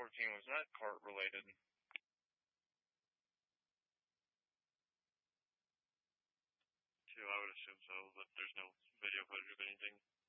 14, was that cart related? Too, I would assume so, but there's no video footage of anything.